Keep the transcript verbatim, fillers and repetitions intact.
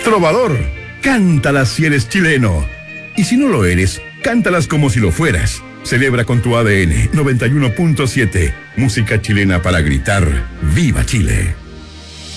Trovador, cántalas si eres chileno. Y si no lo eres, cántalas como si lo fueras. Celebra con tu A D N noventa y uno punto siete. Música chilena para gritar. ¡Viva Chile!